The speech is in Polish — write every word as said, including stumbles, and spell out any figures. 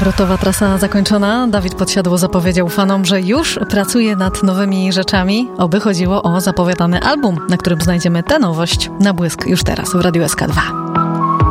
Powrotowa trasa zakończona. Dawid Podsiadło zapowiedział fanom, że już pracuje nad nowymi rzeczami. Oby chodziło o zapowiadany album, na którym znajdziemy tę nowość na błysk już teraz w Radiu S K dwa.